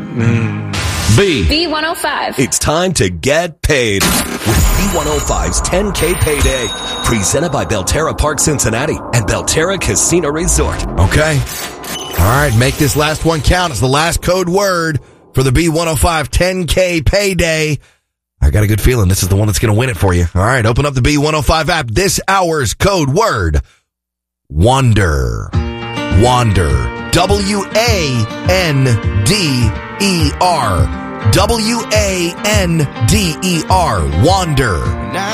B. B105. It's time to get paid with B105's 10K Payday. Presented by Belterra Park Cincinnati and Belterra Casino Resort. Okay. All right, make this last one count. It's the last code word for the B105 10K Payday. I got a good feeling this is the one that's going to win it for you. All right, open up the B105 app. This hour's code word, wander. Wander. W-A-N-D-E-R. W-A-N-D-E-R. Wander.